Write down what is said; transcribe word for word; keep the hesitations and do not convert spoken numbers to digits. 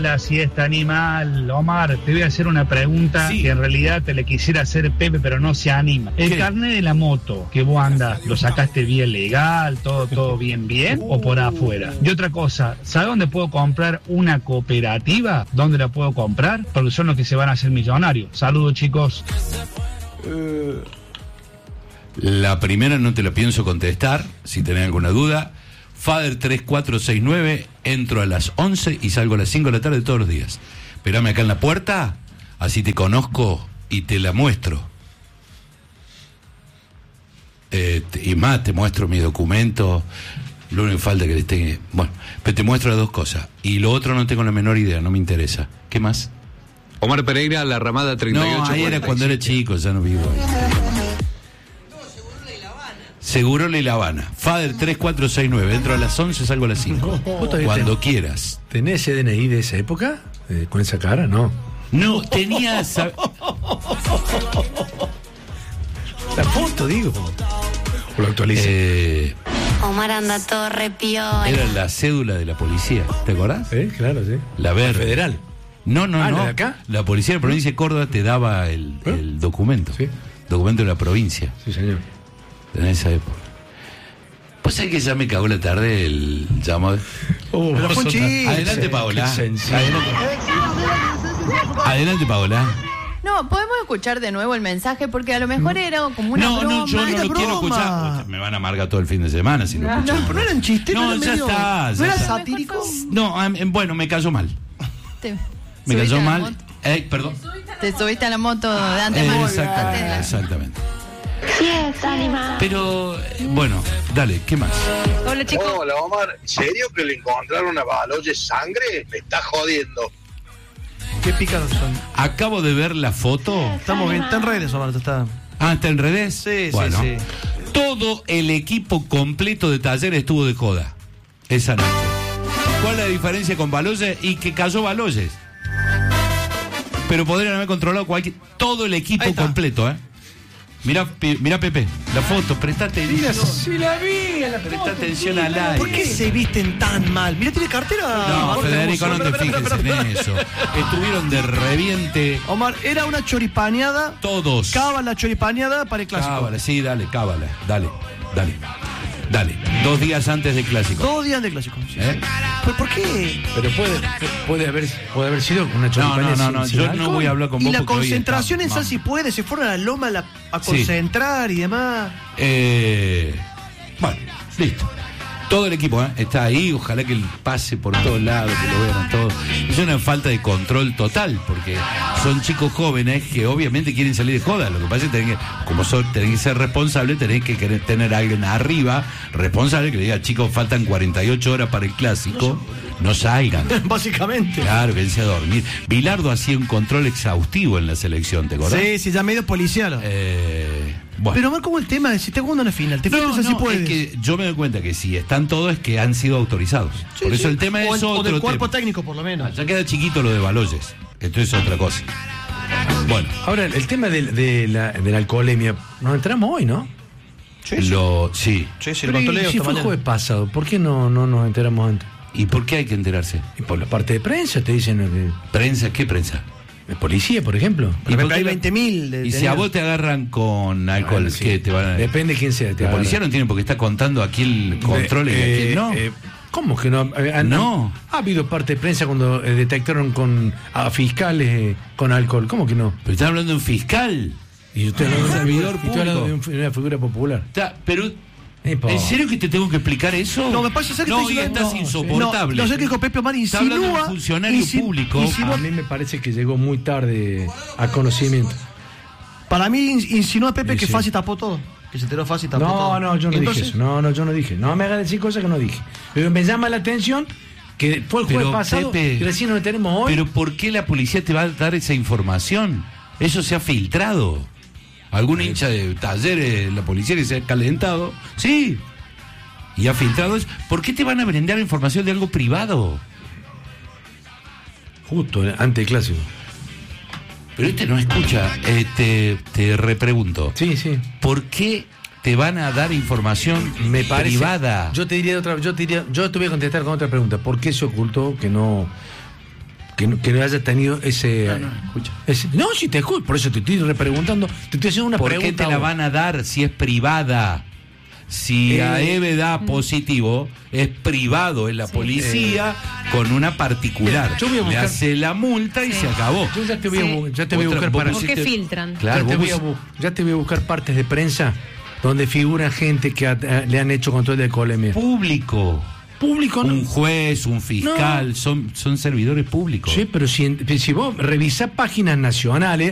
Hola, siesta animal. Omar, te voy a hacer una pregunta sí. que en realidad te le quisiera hacer Pepe, pero no se anima. ¿El ¿Qué? carnet de la moto que vos andas, lo sacaste bien legal, todo, todo bien, bien, o por afuera? Y otra cosa, ¿sabes dónde puedo comprar una cooperativa? ¿Dónde la puedo comprar? Porque son los que se van a hacer millonarios. Saludos, chicos. Uh, la primera no te la pienso contestar, si tenés alguna duda. Fader tres cuatro seis nueve, entro a las once y salgo a las cinco de la tarde todos los días. Esperame acá en la puerta, así te conozco y te la muestro. Eh, y más, te muestro mi documento. Lo único que falta que le esté... Bueno, pero te muestro las dos cosas. Y lo otro no tengo la menor idea, no me interesa. ¿Qué más? Omar Pereira, La Ramada treinta y ocho. No, ahí era cuando era chico, ya no vivo ahí. Seguro Le La Habana. Fader tres cuatro seis nueve. Entro a las once, salgo a las cinco. Cuando quieras. ¿Tenés ese D N I de esa época? Eh, ¿Con esa cara? No. No, tenía esa... La foto, digo. O lo actualicé. Eh... Omar anda todo re piola. Era la cédula de la policía, ¿te acordás? Sí, claro, sí. La verde. ¿La federal? No, no, ah, no. ¿la de acá? La policía de la provincia de Córdoba te daba el, ¿Eh? el documento. Sí. Documento de la provincia. Sí, señor. En esa época. Pues es que ya me cagó la tarde el llamado. Oh, pero fue chiste. Adelante, Paola. Adelante. Adelante, Paola. No, podemos escuchar de nuevo el mensaje porque a lo mejor era como una no, broma. No, yo no lo broma. quiero escuchar. Me van a amargar todo el fin de semana si lo no, escucho. No, pero no eran chistes. No, ya medio, está. Ya ¿No era está. satírico? No, bueno, me cayó mal. Te me cayó mal. Eh, perdón. Te subiste a la moto de antes. Eh, exactamente. exactamente. Fiesta animal. Pero, bueno, dale, ¿qué más? Hola, chicos. Hola, Omar. ¿En serio que le encontraron a Baloye sangre? Me está jodiendo. Qué picados son. Acabo de ver la foto. Estamos bien, está en redes, Omar, está. Ah, ¿está en redes? Sí, bueno, sí, sí. Todo el equipo completo de Talleres estuvo de joda esa noche. ¿Cuál es la diferencia con Baloyes? Y que cayó Baloyes. Pero podrían haber controlado cualquier... Todo el equipo completo, ¿eh? Mirá, mirá, Pepe, la foto, prestate Mira, si la vi, la presta atención al aire. ¿Por qué se visten tan mal? Mira, tiene cartera. No, Federico, no te fijes en eso. Estuvieron de reviente. Omar, era una choripaneada. Todos. Cábala choripaneada para el clásico. Cábala, sí, dale, cábala. Dale, dale. Dale, dos días antes del clásico. Dos días del clásico. Sí. ¿Eh? ¿Por, ¿Por qué? Pero puede, puede, haber, puede haber sido una choripaneada. No, no, no, no. yo no voy a hablar con vos. Y la porque concentración en San si puede, se fueron a la loma a, la, a concentrar sí. y demás. Eh, bueno, listo. Todo el equipo ¿eh? está ahí, ojalá que pase por todos lados, que lo vean todos. Es una falta de control total, porque son chicos jóvenes que obviamente quieren salir de joda. Lo que pasa es que, tenés que como son, tenés que ser responsable, tenés que querer tener a alguien arriba, responsable, que le diga, chicos, faltan cuarenta y ocho horas para el clásico, no salgan. Básicamente. Claro, que a dormir. Bilardo hacía un control exhaustivo en la selección, ¿te acordás? Sí, sí, ya medio policial. Eh... Bueno. Pero, Omar, ¿cómo el tema? Si te jugando una final, te no, no, si puedes. Es que yo me doy cuenta que si están todos es que han sido autorizados. Sí, por eso sí. el tema o es el, otro o del cuerpo tema. técnico, por lo menos. Ya queda chiquito lo de Baloyes. Esto es otra cosa. Bueno. Ahora, el tema de, de, la, de la alcoholemia, nos enteramos hoy, ¿no? Sí, sí. Lo, sí. sí, sí Pero el y, si fue el jueves pasado, ¿por qué no, no nos enteramos antes? ¿Y por qué hay que enterarse? Y por la parte de prensa, te dicen... Que... ¿Prensa? ¿Qué prensa? ¿De policía, por ejemplo? ¿Y porque hay veinte mil? De, y si a vos te agarran con alcohol, bueno, sí. ¿qué te van a...? Depende de quién sea. La policía no tiene por qué estar contando aquí el control y eh, aquí no. Eh, ¿Cómo que no? Eh, no. Ha habido parte de prensa cuando eh, detectaron con a fiscales eh, con alcohol. ¿Cómo que no? Pero estás hablando de un fiscal. Y usted hablando de un servidor público. Y hablando de, un, de una figura popular. Está, pero... ¿En serio que te tengo que explicar eso? No, me parece ser que no, te ya estás no, insoportable. No, no sé que dijo Pepe Omar insinúa. Está hablando de un funcionario insin, público. Insinúa, a mí me parece que llegó muy tarde a conocimiento. Para mí insinúa Pepe sí, que sí. fácil tapó todo. Que se enteró fácil tapó no, todo. No, no, yo no Entonces, dije eso. No, no, yo no dije. No me hagas decir cosas que no dije. Pero me llama la atención que fue el jueves pasado Pepe, y recién nos tenemos hoy. Pero ¿por qué la policía te va a dar esa información? Eso se ha filtrado. Algún sí. hincha de Talleres, la policía que se ha calentado. Sí. Y ha filtrado eso. ¿Por qué te van a brindar información de algo privado? Justo antes del clásico. Pero este no escucha. Eh, te, te repregunto. Sí, sí. ¿Por qué te van a dar información Me parece, privada? Yo te diría otra, yo te diría, yo te voy a contestar con otra pregunta. ¿Por qué se ocultó que no que no, que no haya tenido ese... No, no, escucha. ese no, si te escucho, por eso te estoy repreguntando, te estoy haciendo una ¿Por pregunta. qué te la ahora. van a dar si es privada? Si Eh, a Eve da positivo, es privado en la policía con una particular. Yo voy a Le buscar- hace la multa y Sí. se acabó. Yo ya te voy, Sí. a, bu- ya te voy a Otra- buscar vos para... ¿Por qué pusiste- filtran? Claro, ya, te vos voy a, pus- bu- ya te voy a buscar partes de prensa donde figura gente que ha- le han hecho control de alcoholemia. público. Público, ¿no? Un juez, un fiscal, son, son servidores públicos. Sí, pero si, si vos revisás páginas nacionales,